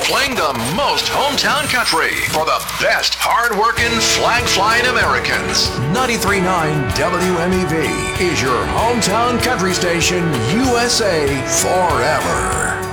Playing the most hometown country for the best hard-working, flag-flying Americans. 93.9 WMEV is your hometown country station, USA forever.